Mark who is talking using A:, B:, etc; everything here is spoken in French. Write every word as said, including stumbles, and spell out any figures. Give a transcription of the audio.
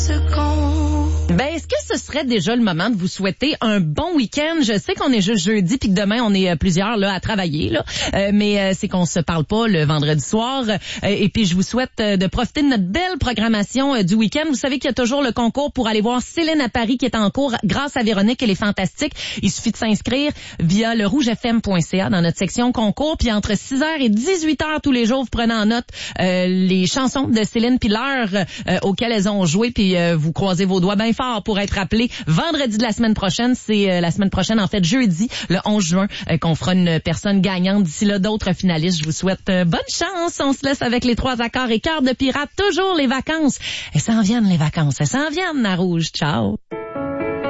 A: Ben, est-ce que ce serait déjà le moment de vous souhaiter un bon week-end? Je sais qu'on est juste jeudi puis que demain, on est plusieurs là à travailler, là, euh, mais euh, c'est qu'on se parle pas le vendredi soir. Euh, et puis, je vous souhaite euh, de profiter de notre belle programmation euh, du week-end. Vous savez qu'il y a toujours le concours pour aller voir Céline à Paris qui est en cours grâce à Véronique. Elle est fantastique. Il suffit de s'inscrire via le rouge f m point c a dans notre section concours. Puis, entre six heures et dix-huit heures tous les jours, vous prenez en note euh, les chansons de Céline puis l'heure euh, auxquelles elles ont joué. Puis, euh, vous croisez vos doigts bien fort pour être appelé vendredi de la semaine prochaine. C'est euh, la semaine prochaine, en fait, jeudi, le onze juin, euh, qu'on fera une personne gagnante. D'ici là, d'autres finalistes. Je vous souhaite euh, bonne chance. On se laisse avec les trois accords et cœur de pirate. Toujours les vacances. Elles s'en viennent, les vacances. Elles s'en viennent, à Rouge. Ciao.